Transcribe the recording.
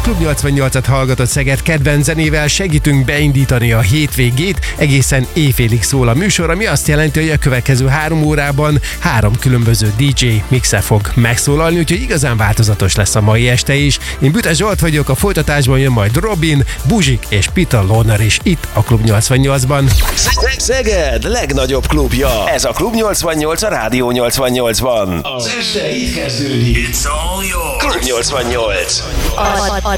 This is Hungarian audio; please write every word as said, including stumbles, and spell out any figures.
Klub nyolcvannyolcat hallgatott Szeged kedvenc zenével, segítünk beindítani a hétvégét, egészen éjfélig szól a műsor, ami azt jelenti, hogy a következő három órában három különböző dé dzsé mixer fog megszólalni, úgyhogy igazán változatos lesz a mai este is. Én Bütes Zsolt vagyok, a folytatásban jön majd Robin, Buzsik és Pita Lorner is itt a Klub nyolcvannyolcban. Szeged legnagyobb klubja. Ez a Klub nyolcvannyolc a Rádió nyolcvannyolcban. Az este itt kezdődik. Klub nyolcvannyolc. A, a, a